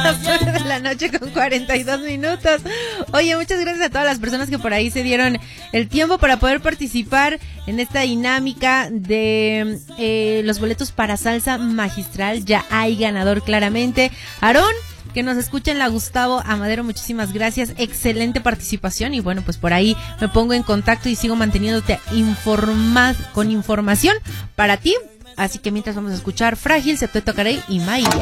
las 9 de la noche con 42 minutos. Oye, muchas gracias a todas las personas que por ahí se dieron el tiempo para poder participar en esta dinámica de los boletos para Salsa Magistral. Ya hay ganador claramente. Aarón, que nos escucha en la Gustavo Amadero, muchísimas gracias, excelente participación y bueno, pues por ahí me pongo en contacto y sigo manteniéndote con información para ti, así que mientras vamos a escuchar Frágil, Septeto Carey y Maya.